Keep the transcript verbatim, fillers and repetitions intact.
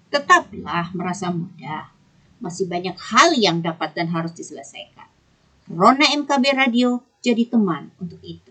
Tetaplah merasa mudah. Masih banyak hal yang dapat dan harus diselesaikan. Rona M K B Radio jadi teman untuk itu.